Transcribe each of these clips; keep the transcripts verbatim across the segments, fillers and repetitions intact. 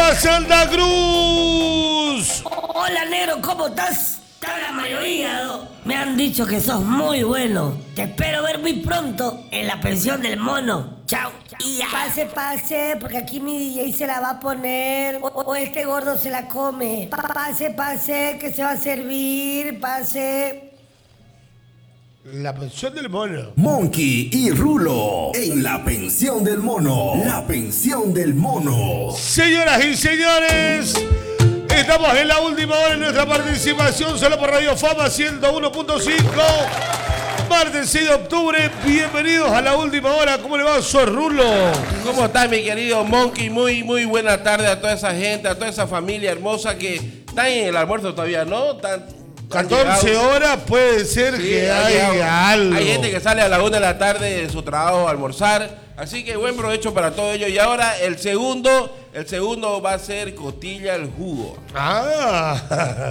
arriba Santa Cruz! Hola, negro, ¿cómo estás? Está la mayoría, ¿no? Me han dicho que sos muy bueno. Te espero ver muy pronto en la pensión del mono. Chao. Y ya. Pase, pase, porque aquí mi D J se la va a poner. O, o este gordo se la come. Pa- Pase, pase, que se va a servir. Pase. La pensión del mono. Monkey y Rulo en la pensión del mono. La pensión del mono. Señoras y señores, estamos en la última hora de nuestra participación solo por Radio Fama ciento uno punto cinco. Martes seis de octubre, bienvenidos a la última hora. ¿Cómo le va, soy Rulo? ¿Cómo estás, mi querido Monkey? Muy, muy buena tarde a toda esa gente, a toda esa familia hermosa que está en el almuerzo todavía, ¿no? Tan, catorce horas puede ser sí, que haya haya algo. Hay gente que sale a la una de la tarde de su trabajo a almorzar. Así que buen provecho para todo ello. Y ahora el segundo, el segundo va a ser costilla al jugo. Ah.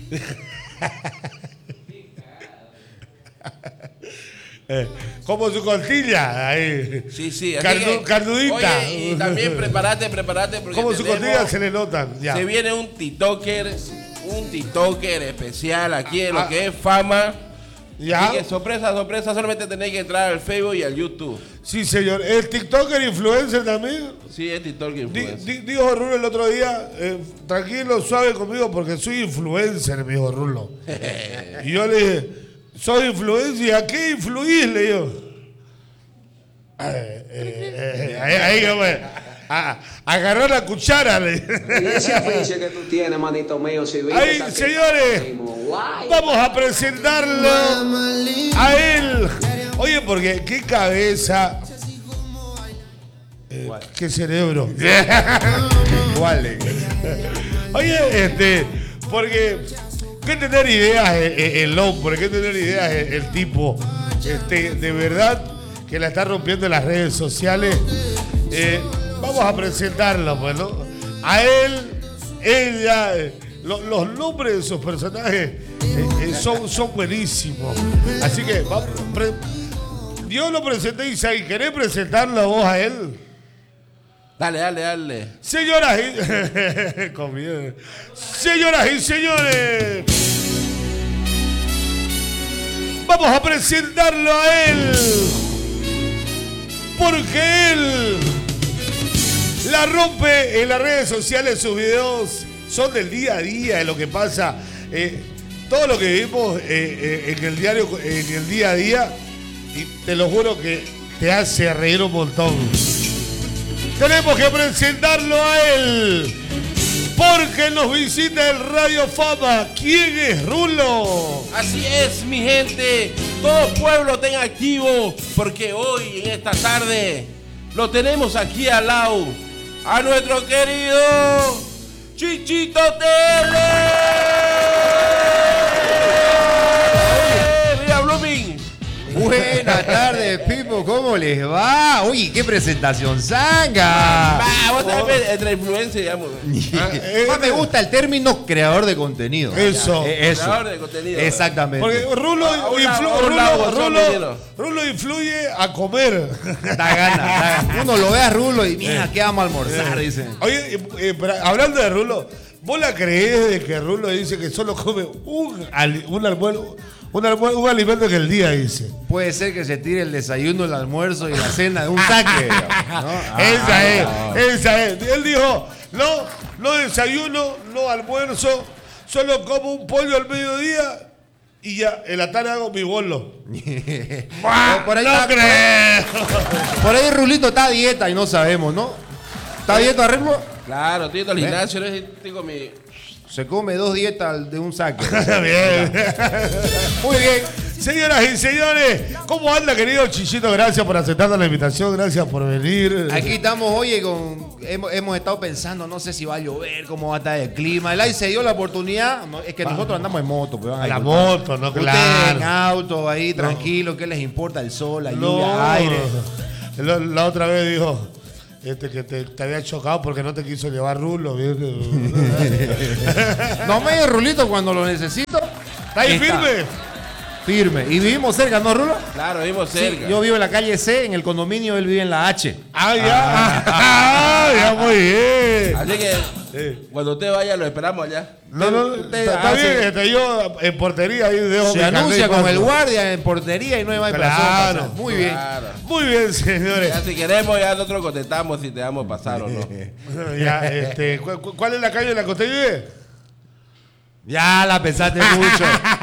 Eh, como su costilla ahí. Sí, sí. así Cardu- que, cardudita. Oye, y también prepárate, prepárate. Porque Como su tenemos- costilla se le notan. Ya. Se viene un TikToker, un TikToker especial aquí en Ah, lo que es Fama. Ya. Así que sorpresa, sorpresa, solamente tenés que entrar al Facebook y al YouTube. Sí, señor. ¿El TikToker influencer también? Sí, es TikToker Di- influencer. di- dijo Rulo el otro día, eh, tranquilo, suave conmigo porque soy influencer, me dijo Rulo. Y yo le dije, ¿soy influencer? ¿Y a qué influís? Le digo. Eh, eh, eh, ahí, ahí como, a- agarró la cuchara. Le dije. Y ese afiche que tú tienes, manito mío, si viste Ahí, esa señores, que- Guay. vamos a presentarlo a él. Oye, porque qué cabeza, eh, qué cerebro. ¿Cuál? Oye, este, porque qué tener ideas el, el hombre, qué tener ideas el, el tipo, este, de verdad que la está rompiendo en las redes sociales. Eh, vamos a presentarlo, pues, ¿no? A él, ella, eh, lo- los nombres de sus personajes eh, eh, son, son buenísimos. Así que vamos, pre- yo lo presenté y si querés presentarlo vos a él. Dale, dale, dale. Señoras y... Con miedo. Señoras y señores, vamos a presentarlo a él, porque él la rompe en las redes sociales. Sus videos son del día a día, de lo que pasa, eh, todo lo que vivimos eh, eh, en el diario, en el día a día, y te lo juro que te hace reír un montón. Tenemos que presentarlo a él, porque nos visita el Radio Fama. ¿Quién es Rulo? Así es, mi gente. Todo pueblo tenga activo, porque hoy, en esta tarde, lo tenemos aquí al lado, a nuestro querido Chichito Tele. ¡Viva Blooming! Buenas tardes, Pipo, ¿cómo les va? Oye, qué presentación zanga. Va, vos también, entre influencia, digamos. Ah, Más me gusta el término creador de contenido. Eso. Eh, Eso. creador de contenido. Exactamente. Porque Rulo, A un influ- lado, a un Rulo- lado, son Rulo- veneno. Rulo influye a comer. Da gana, da gana. Uno lo ve a Rulo y mira, ¿qué vamos a almorzar? Dicen. Oye, eh, eh, pero hablando de Rulo, ¿vos la creés de que Rulo dice que solo come un, ali- un almuerzo, un, almuerzo, un alimento en el día, dice? Puede ser que se tire el desayuno, el almuerzo y la cena de un saque. ¿no? Esa Ah, es, esa es. Él dijo, no, no desayuno, no almuerzo, solo como un pollo al mediodía y ya, en la tarde hago mi bolo. Por- por ahí no está- creo. Por ahí Rulito está a dieta y no sabemos, ¿no? ¿Está a dieta, Rulo? Claro, estoy yendo al gimnasio, ¿no? Tengo mi... Se come dos dietas de un saque. Bien. Muy bien. Señoras y señores, ¿cómo anda, querido Chichito? Gracias por aceptar la invitación, gracias por venir. Aquí estamos, oye, con, hemos, hemos estado pensando, no sé si va a llover, cómo va a estar el clima. El A I se dio la oportunidad, no, es que nosotros andamos en moto. Pues, van A la disculpar. moto, no, Ustedes claro. en auto, ahí, tranquilo, ¿qué les importa el sol, la No. lluvia, aire? La, la otra vez dijo este, que te, te había chocado porque no te quiso llevar Rulo. No me dio Rulito cuando lo necesito. ¿Está ahí Está. firme? Firme. Y vivimos cerca, ¿no, Rulo? Claro, vivimos Sí, cerca. yo vivo en la calle C, en el condominio, él vive en la H. Ah, ya. Ah, ya, muy bien. Así que Sí. cuando usted vaya lo esperamos allá. No, no, Usted está, está hace- bien, este, yo en portería ahí dejo Se mi anuncia carnet y con el paso. guardia en portería y no hay más Claro. razón. Muy bien. Claro. Muy bien, señores. Ya si queremos, ya nosotros contestamos si te damos pasar o no. Ya, este, ¿cu- cu- ¿cuál es la calle en la que usted vive? Ya la pensaste mucho.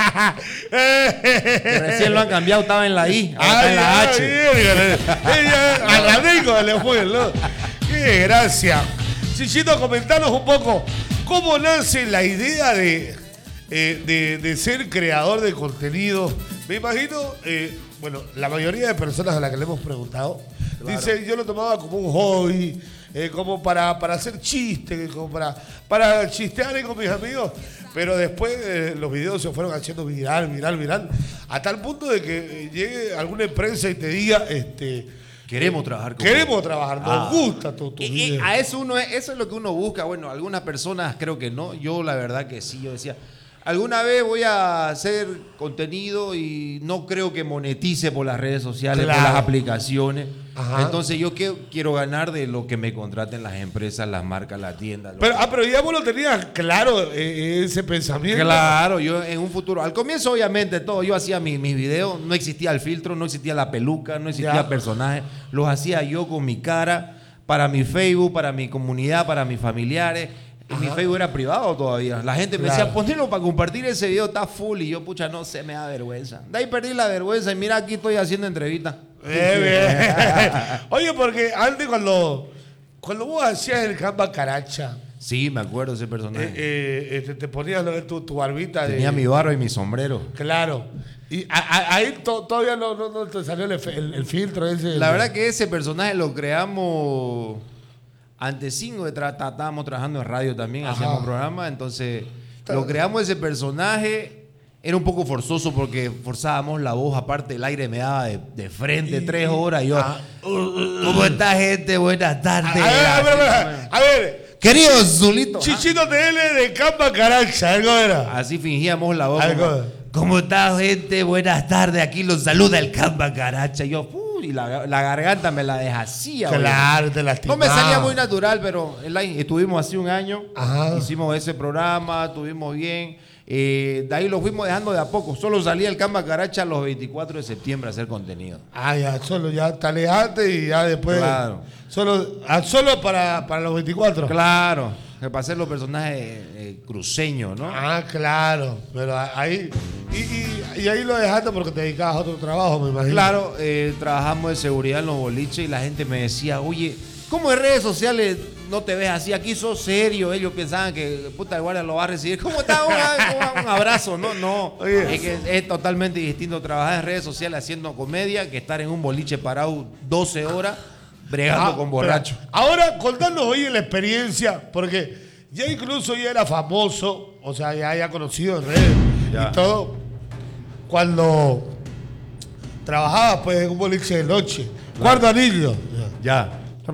Que recién lo han cambiado, estaba en la I, ahora está en la Ay, H. ya, bien, ella, al amigo le fue, ¿no? Qué gracia. Chichito, comentanos un poco cómo nace la idea de, eh, de, de ser creador de contenido. Me imagino, eh, bueno, la mayoría de personas a las que le hemos preguntado dicen, yo lo tomaba como un hobby, eh, como para, para hacer chistes, como para, para chistear ahí con mis amigos. Pero después eh, los videos se fueron haciendo viral, viral, viral, a tal punto de que eh, llegue alguna empresa y te diga, este, Queremos trabajar con queremos trabajar, nos Ah. gusta tu, tu Y- y video. a eso uno es- eso es lo que uno busca. Bueno, algunas personas creo que no. Yo la verdad que sí. Yo decía, alguna vez voy a hacer contenido y no creo que monetice por las redes sociales, Claro. por las aplicaciones. Ajá. Entonces yo que- quiero ganar de lo que me contraten las empresas, las marcas, las tiendas. lo Pero, que- ah, pero ya vos lo tenías claro, eh, ese pensamiento. Claro, yo en un futuro. Al comienzo, obviamente, todo. Yo hacía mis, mis videos, no existía el filtro, no existía la peluca, no existía Ya. personaje. Los hacía yo con mi cara, para mi Facebook, para mi comunidad, para mis familiares. Y mi Facebook era privado todavía. La gente me Claro. decía, ponelo para compartir ese video, está full. Y yo, pucha, no sé, me da vergüenza. De ahí perdí la vergüenza. Y mira, aquí estoy haciendo entrevistas. Eh, bien. Oye, porque antes cuando, cuando vos hacías el Canva Caracha, Sí, me acuerdo de ese personaje. eh, eh, este, te ponías lo de tu, tu barbita de... Tenía mi barba y mi sombrero. Claro. Y a- a- ahí to- todavía no, no, no te salió el, efe- el- el filtro ese. La verdad que ese personaje lo creamos antes cinco de tra estábamos trabajando en radio también, Ajá. hacíamos programas, entonces lo creamos ese personaje. Era un poco forzoso porque forzábamos la voz, aparte el aire me daba de, de frente tres horas. Y yo, Ah. ¿cómo está, gente? Buenas A, tardes. a ver, a ver, a ver, a ver, Querido Zulito. Chichito T L de Canva Caracha, algo era. Así fingíamos la voz. Algo. como, ¿Cómo está, gente? Buenas tardes. Aquí los saluda el Camba Caracha. Y yo, uh, y la, la garganta me la deshacía. oye. Claro, te No lastimaba. me salía muy natural, pero el año- estuvimos así un año. Ajá. Hicimos ese programa, estuvimos bien. Eh, de ahí lo fuimos dejando de a poco. Solo salía el Camba Caracha los veinticuatro de septiembre a hacer contenido. Ah, ya, solo ya te alejaste y ya después. Claro. Solo, ah, solo para, para los veinticuatro. Claro, que para hacer los personajes eh, cruceños, ¿no? Ah, claro. Pero ahí. Y, y, y ahí lo dejaste porque te dedicabas a otro trabajo, me imagino. Claro, eh, trabajamos de seguridad en los boliches y la gente me decía, oye, ¿cómo en redes sociales no te ves así? Aquí sos serio. Ellos pensaban que puta el guardia lo va a recibir. ¿Cómo está? Un, un- un abrazo. No, no. Oye. Es que es totalmente distinto trabajar en redes sociales haciendo comedia que estar en un boliche parado doce horas bregando Ah, con borrachos. pero ahora, contanos hoy la experiencia, porque ya incluso ya era famoso, o sea, ya ya conocido en redes Ya. y todo, cuando trabajaba pues en un boliche de noche. Cuarto anillo. Ya.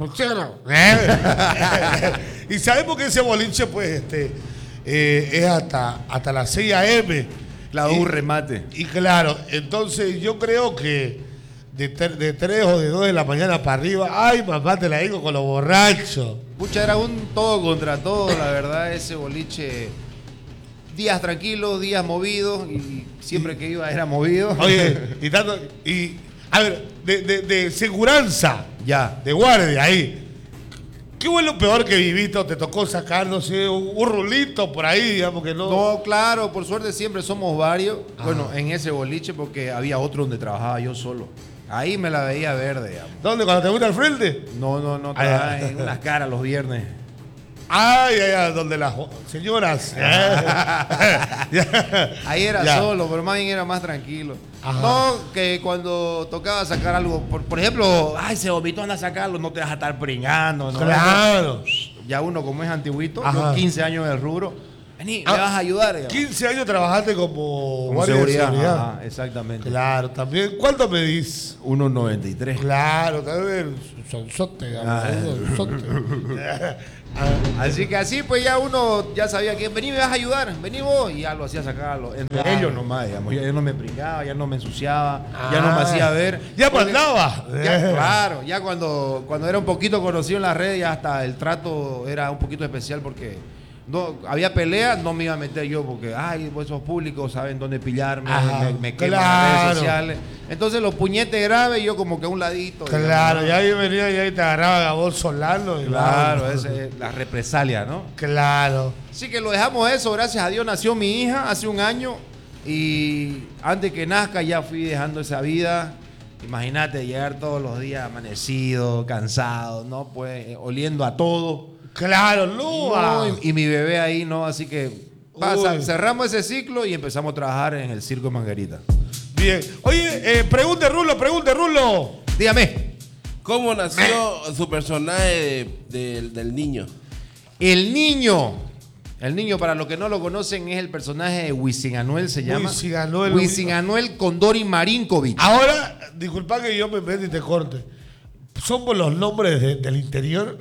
Y sabemos que ese boliche, pues, este, eh, es hasta, hasta las seis a eme. Claro, Y- un remate. Y claro, entonces yo creo que de, tre- de tres o de dos de la mañana para arriba, ay, mamá, te la digo con los borrachos. Pucha, era un todo contra todo, la verdad, ese boliche. Días tranquilos, días movidos, y siempre que iba era movido. Oye, y tanto, y, a ver, de, de, de seguranza, Ya. de guardia ahí. ¿Qué fue lo peor que viviste o te tocó sacar, no sé, un, un rulito por ahí, digamos que no? No, claro, por suerte siempre somos varios. Bueno, en ese boliche porque había otro donde trabajaba yo solo. Ahí me la veía verde, digamos. ¿Dónde? ¿Cuando te gusta al frente? No, no, no, Ay, trabajaba ay. en unas caras los viernes. Ay, ay, ay, donde las jo- señoras. Ya. Ahí era Ya. solo, pero más bien era más tranquilo. Ajá. No, que cuando tocaba sacar algo, por, por ejemplo, ay, se vomitó, anda a sacarlo, no te vas a estar pringando, ¿no? Claro. Ya uno como es antiguito, Ajá. yo quince años del rubro, vení, Ah, me vas a ayudar. digamos. quince años trabajaste como, Como guardia seguridad. de seguridad. Ajá, exactamente. Claro, también. ¿Cuánto medís? uno noventa y tres. Claro, también. Sonsote, digamos. Ah. Sonsote. Así que así, pues ya uno ya sabía que vení, me vas a ayudar, vení vos, y ya lo hacía sacarlo. Entre Claro. ellos nomás, digamos. Ya, ya no me pringaba, ya no me ensuciaba, ya no me Ah. hacía ver. Ya Porque- mandaba. Ya, claro, ya cuando, cuando era un poquito conocido en las redes, ya hasta el trato era un poquito especial porque no había pelea, no me iba a meter yo porque, ay, pues esos públicos saben dónde pillarme, Ajá, me, me queman claro. las redes sociales. Entonces los puñetes graves, yo como que a un ladito. Claro, digamos, ya ahí venía y ahí te agarraban a vos solano. y Claro, vamos. esa es la represalia, ¿no? Claro. Así que lo dejamos eso, gracias a Dios nació mi hija hace un año y antes que nazca ya fui dejando esa vida. Imagínate llegar todos los días amanecido, cansado, ¿no? Pues eh, oliendo a todo. Claro, Lua. No, y, y mi bebé ahí, ¿no? Así que pasa, Uy. cerramos ese ciclo y empezamos a trabajar en el Circo Manguerita. Bien. Oye, eh, pregunte Rulo, pregunte Rulo. Dígame, ¿Cómo nació su personaje de- de- del niño? el niño. El niño, para los que no lo conocen, es el personaje de Wisin Anuel, se llama. Wisin Anuel. Wisin Anuel Condori Marinkovic. Ahora, disculpa que yo me meto y te corte. ¿Somos los nombres de- del interior?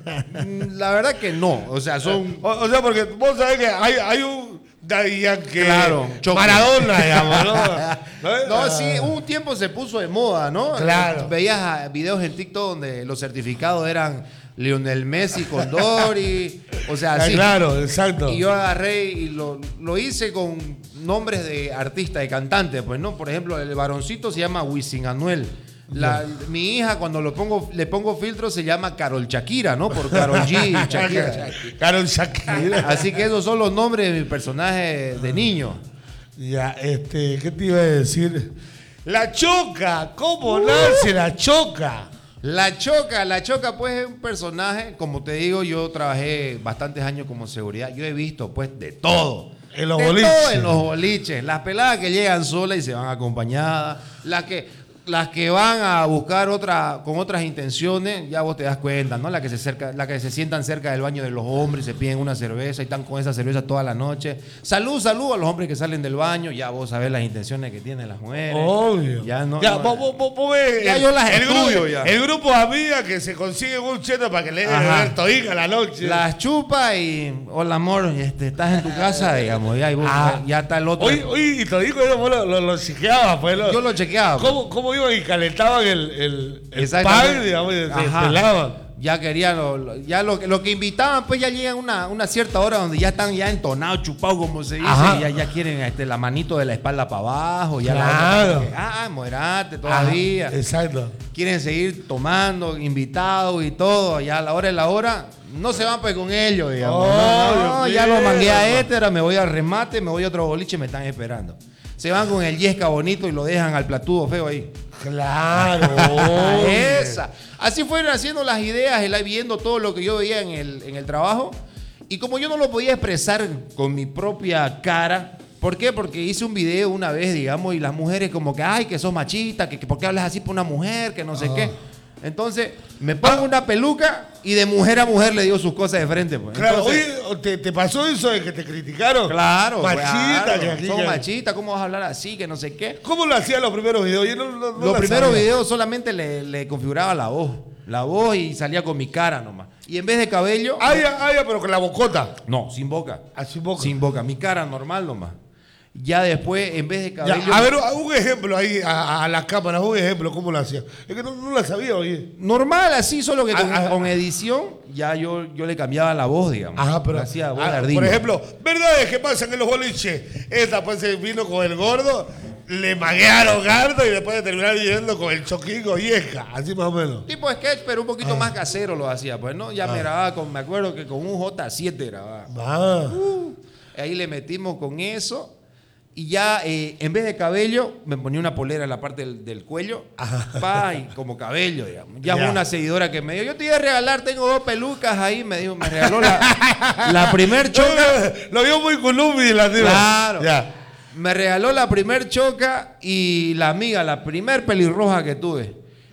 La verdad que no, o sea, son... o, o sea, porque vos sabés que hay, hay un Daddy Yankee Claro, choque. Maradona, digamos, ¿no? No, Ah. sí, un tiempo se puso de moda, ¿no? Claro. Veías ah, videos en TikTok donde los certificados eran Lionel Messi con Dori, o sea, Ah, así. claro, exacto. Y yo agarré y lo, lo hice con nombres de artistas, de cantantes, pues, ¿no? Por ejemplo, el varoncito se llama Wisin Anuel. La- mi hija, cuando lo pongo, le pongo filtro, se llama Karol Shakira, ¿no? Por Karol G y Shakira. Karol Shakira. Así que esos son los nombres de mi personaje de niño. Ya, este, ¿qué te iba a decir? La Choca, ¿cómo nace la Choca? La Choca, la Choca pues es un personaje, como te digo, yo trabajé bastantes años como seguridad, yo he visto pues de todo. En los de boliches. todo en los boliches, las peladas que llegan solas y se van acompañadas, las que, las que van a buscar otra, con otras intenciones, ya vos te das cuenta, ¿no? Las que se cerca, las que se sientan cerca del baño de los hombres y se piden una cerveza y están con esa cerveza toda la noche. Salud, salud a los hombres que salen del baño, ya vos sabés las intenciones que tienen las mujeres. Obvio. Ya no. Ya, no- vos, vos- vos- vos ves Ya el, yo las el estudio grupo, ya. el grupo de amigas que se consiguen un cheto para que le den Ajá. beber todita la noche. Las chupa y hola amor, este, estás en tu casa, digamos, ya, y vos- Ah. ya está el otro. Oye, oye, y todito eso vos lo, lo, lo chequeabas, pues. Lo, Yo lo chequeaba. pues. ¿Cómo, ¿Cómo iban y calentaban el, el, el Exactamente. pan, digamos, y se Ajá. pelaban? Ya querían, lo, lo- ya lo, lo que invitaban, pues ya llegan una, una cierta hora donde ya están ya entonados, chupados, como se dice, Ajá. y ya, ya quieren este, la manito de la espalda para abajo, ya la Claro. otra, ah, ah, moderate todavía. Ah, exacto. Quieren seguir tomando, invitados y todo, ya a la hora de la hora, no se van pues con ellos, digamos. Oh, no, no, Dios ya mío, lo mangué a hermano. este, ahora me voy al remate, me voy a otro boliche, me están esperando. Se van con el yesca bonito y lo dejan al platudo feo ahí. Claro. Ah, oye. esa. Así fueron haciendo las ideas, el- viendo todo lo que yo veía en el, en el trabajo. Y como yo no lo podía expresar con mi propia cara, ¿por qué? Porque hice un video una vez, digamos, y las mujeres como que, ay, que sos machista, que, que por qué hablas así por una mujer, que no sé qué. Entonces, me pongo una peluca y de mujer a mujer le digo sus cosas de frente. Pues. Claro, Entonces, oye, ¿te, te pasó eso de que te criticaron? claro, Machista, claro, que aquí. sos que- machista, ¿cómo vas a hablar así, que no sé qué? ¿Cómo lo hacían los primeros videos? Yo no, no- no Los la primeros sabía. videos solamente le, le configuraba la voz. La voz y salía con mi cara nomás. Y en vez de cabello. Ah, ya, ah, ya, pero con la bocota. No, sin boca. Ah, sin boca. Sin boca. Mi cara normal nomás. Ya después, en vez de Ya, cabello. a ver, un ejemplo ahí a, a las cámaras, un ejemplo, ¿cómo lo hacían? Es que no, no la sabía, oye. Normal, así, solo que con, Ah, ah, con edición, ya yo, yo le cambiaba la voz, digamos. Ajá, pero. Le hacía voz ah, de ardillo. por ejemplo, ¿verdades que pasan en los boliches? Esta pues se vino con el gordo, le maguearon harto y después de terminar yendo con el choquingo yesca, así más o menos. Tipo sketch, pero un poquito Ah. más casero lo hacía, pues, ¿no? Ya me grababa con, me acuerdo que con un J siete grababa. Ah. Ahí le metimos con eso. Y ya, eh, en vez de cabello, me ponía una polera en la parte del, del cuello. Pa, y como cabello, digamos. Ya, Ya. fue una seguidora que me dijo, yo te iba a regalar, tengo dos pelucas ahí. Me dijo, me regaló la, la primer choca. Lo vio muy columbi la tía. Claro. Ya. Me regaló la primer choca y la amiga, la primer pelirroja que tuve.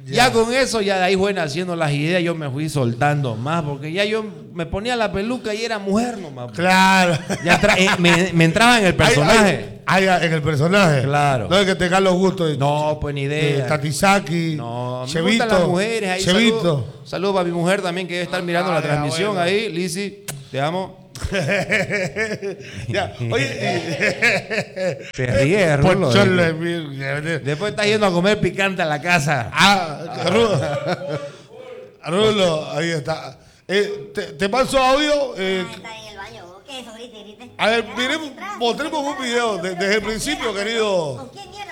Ya. ya con eso, ya de ahí fue naciendo las ideas, yo me fui soltando más, porque ya yo me ponía la peluca y era mujer nomás. Claro. Ya tra- eh, me, me entraba en el personaje. Ay, ay, en el personaje. Claro. No es que tenga los gustos de, No, pues ni idea. de Tatizaki, No, me Chevito, gustan las mujeres. Ahí Chevito. saludos saludo para mi mujer también que debe estar mirando Ah, la ya, transmisión bueno. ahí. Lizzy, te amo. Ya, oye, Se ríe, Rulo. Pocholo eh. de mil- Después está yendo a comer picante a la casa. Ah, Rulo, Rulo, ahí está. Eh, te, te paso audio. Eh, Ah, está en el baño. ¿Qué es eso? Grite, grite. a ver, Entra, miremos, entra. mostremos un video de- desde el principio, querido. ¿Con quién mierda